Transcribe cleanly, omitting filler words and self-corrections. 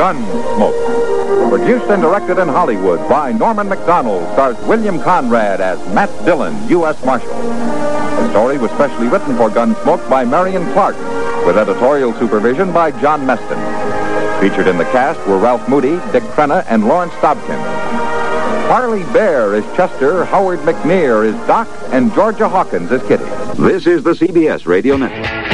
Gunsmoke. Produced and directed in Hollywood by Norman Macdonald, stars William Conrad as Matt Dillon, U.S. Marshal. The story was specially written for Gunsmoke by Marion Clark, with editorial supervision by John Meston. Featured in the cast were Ralph Moody, Dick Crenna, and Lawrence Dobkin. Harley Bear is Chester, Howard McNear is Doc, and Georgia Hawkins is Kitty. This is the CBS Radio Network.